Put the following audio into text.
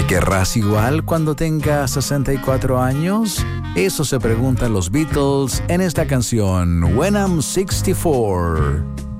¿Me querrás igual cuando tenga 64 años? Eso se preguntan los Beatles en esta canción, When I'm 64.